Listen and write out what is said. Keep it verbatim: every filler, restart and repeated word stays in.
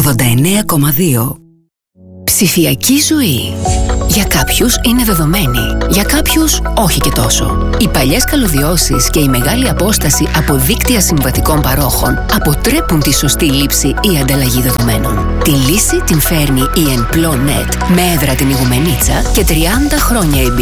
ογδόντα εννέα κόμμα δύο. Ψηφιακή ζωή. Για κάποιους είναι δεδομένη, για κάποιους όχι και τόσο. Οι παλιές καλωδιώσεις και η μεγάλη απόσταση από δίκτυα συμβατικών παρόχων αποτρέπουν τη σωστή λήψη ή ανταλλαγή δεδομένων. Τη λύση την φέρνει η Enplo Net με έδρα την Ιγουμενίτσα και τριάντα χρόνια εμπειρία.